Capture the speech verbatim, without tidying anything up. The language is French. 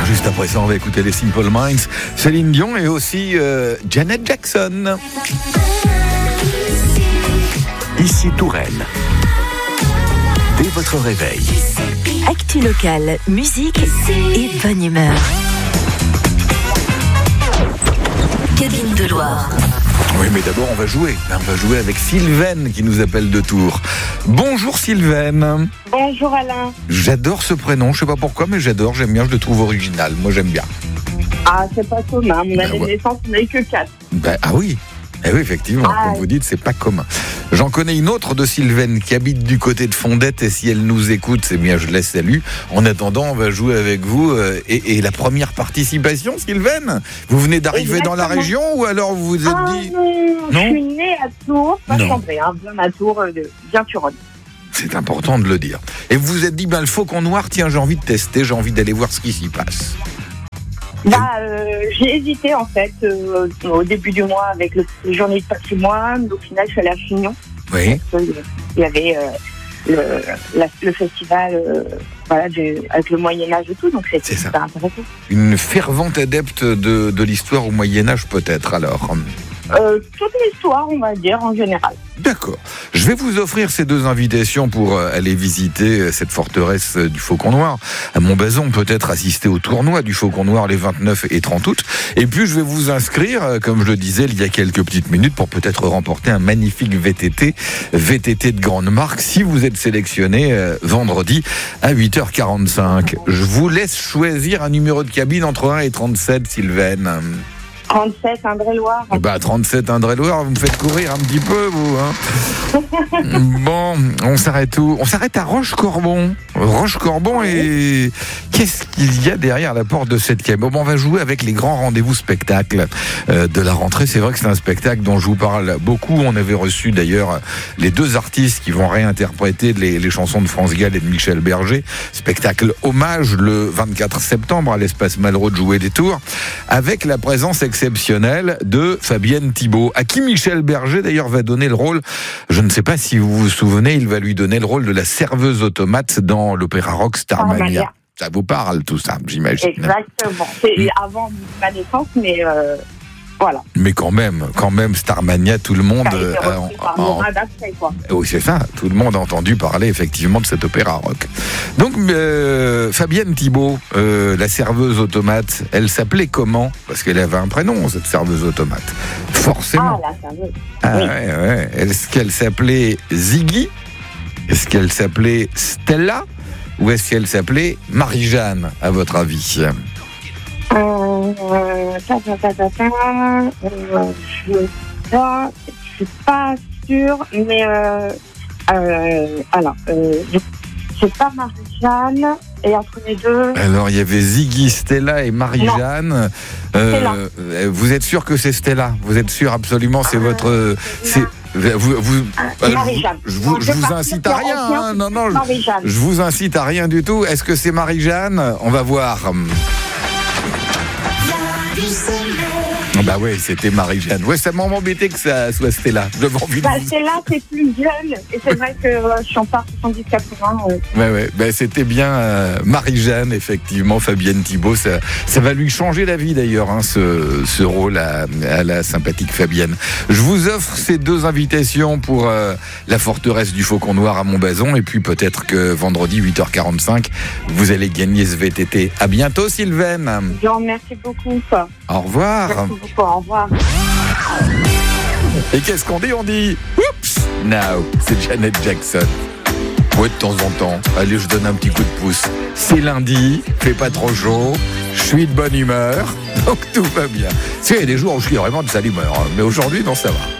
Juste après ça, on va écouter les Simple Minds, Céline Dion et aussi euh, Janet Jackson. Ici Touraine. Dès votre réveil. Actu locale, musique et bonne humeur. Cabine de Loire. Oui, mais d'abord, on va jouer. On va jouer avec Sylvaine qui nous appelle de Tours. Bonjour Sylvaine. Bonjour Alain. J'adore ce prénom, je sais pas pourquoi, mais j'adore, j'aime bien, je le trouve original. Moi, j'aime bien. Ah, c'est pas commun. Mon année Ben ouais. de naissance, on n'a eu que quatre. Ben, ah oui, eh oui, effectivement, Ah, comme vous dites, c'est pas commun. J'en connais une autre de Sylvaine qui habite du côté de Fondette et si elle nous écoute, c'est bien, je la salue. En attendant, on va jouer avec vous. euh, Et, et la première participation, Sylvaine, vous venez d'arriver dans la Exactement. région ou alors vous vous êtes Ah dit... non, je Non suis née à Tours, pas Non. Chambray, hein, bien à Tours, euh, de- bien Turonne. C'est important de le dire. Et vous vous êtes dit, ben, le Faucon Noir, tiens, j'ai envie de tester, j'ai envie d'aller voir ce qui s'y passe. Bah, euh, j'ai hésité en fait euh, au début du mois avec le, les journées de patrimoine. Au final, je suis allée à Fignon. Oui. Parce que, euh, Il y avait euh, le, la- le festival euh, voilà, du- avec le Moyen-Âge et tout, donc c'était C'est ça. super intéressant. Une fervente adepte de, de l'histoire au Moyen-Âge, peut-être, alors. Euh, toute l'histoire, on va dire, en général. D'accord. Je vais vous offrir ces deux invitations pour euh, aller visiter euh, cette forteresse euh, du Faucon Noir. À Montbazon, peut-être assister au tournoi du Faucon Noir les vingt-neuf et trente août. Et puis, je vais vous inscrire, euh, comme je le disais il y a quelques petites minutes, pour peut-être remporter un magnifique V T T, V T T de grande marque, si vous êtes sélectionné euh, vendredi à huit heures quarante-cinq. Je vous laisse choisir un numéro de cabine entre un et trente-sept, Sylvaine. trente-sept, Indre-et-Loire. Bah, trente-sept Indre-et-Loire, vous me faites courir un petit peu, vous, hein. Bon, on s'arrête où? On s'arrête à Roche-Corbon. Roche-Corbon, et qu'est-ce qu'il y a derrière la porte de cette cabine? Bon, on va jouer avec les grands rendez-vous spectacles euh, de la rentrée. C'est vrai que c'est un spectacle dont je vous parle beaucoup. On avait reçu d'ailleurs les deux artistes qui vont réinterpréter les, les chansons de France Gall et de Michel Berger. Spectacle hommage le vingt-quatre septembre à l'espace Malraux de Jouer des Tours, avec la présence exceptionnelle de Fabienne Thibault, à qui Michel Berger d'ailleurs va donner le rôle, je ne sais pas si vous vous souvenez, il va lui donner le rôle de la serveuse automate dans l'opéra rock Starmania. Starmania. Ça vous parle tout ça, j'imagine. Exactement. C'est avant ma naissance, mais euh, voilà. Mais quand même, quand même, Starmania, tout le monde... Ça a été euh, repris en- par en- Morin d'après, quoi. Oui, c'est ça. Tout le monde a entendu parler effectivement de cet opéra rock. Donc, euh, Fabienne Thibault, euh, la serveuse automate, elle s'appelait comment? Parce qu'elle avait un prénom, cette serveuse automate. Ah, Forcément. là, ça veut. Ah, oui. ouais, ouais. Est-ce qu'elle s'appelait Ziggy? Est-ce qu'elle s'appelait Stella? Ou est-ce qu'elle s'appelait Marie-Jeanne, à votre avis? Euh, ta, ta, ta, ta, ta, euh, je pas, je suis pas sûre, mais euh, euh, alors, euh, je- c'est pas Marie-Jeanne, et entre les deux, Alors, il y avait Ziggy, Stella et Marie-Jeanne. Euh, Stella. euh, vous êtes sûr que c'est Stella? Vous êtes sûr absolument? C'est votre... C'est, vous, vous, Ah, euh, Marie-Jeanne. je vous, je Non, vous je vais incite à partir rien. sur hein. un Non, non, je, Marie-Jeanne. je vous incite à rien du tout. Est-ce que c'est Marie-Jeanne? On va voir. Bah oui, c'était Marie-Jeanne. Ouais, ça m'a embêté que ça soit Stella. J'avais envie de Bah, vous... c'est là, c'est plus jeune, et c'est vrai que euh, je suis en part soixante-dix quatre-vingts. Euh, Ouais, ouais. Bah, c'était bien euh, Marie-Jeanne, effectivement, Fabienne Thibault. Ça, ça va lui changer la vie d'ailleurs, hein, ce, ce rôle à, à la sympathique Fabienne. Je vous offre ces deux invitations pour euh, la forteresse du Faucon Noir à Montbazon. Et puis peut-être que vendredi, huit heures quarante-cinq, vous allez gagner ce V T T. À bientôt, Sylvaine. je vous remercie beaucoup. Quoi. Au revoir. Merci beaucoup. Au revoir. Et qu'est-ce qu'on dit? On dit Oups Now, c'est Janet Jackson. Ouais, de temps en temps. Allez, je donne un petit coup de pouce. C'est lundi, fait pas trop chaud, je suis de bonne humeur, donc tout va bien. Tu sais, il y a des jours où je suis vraiment de sale humeur, hein, mais aujourd'hui, non, ça va.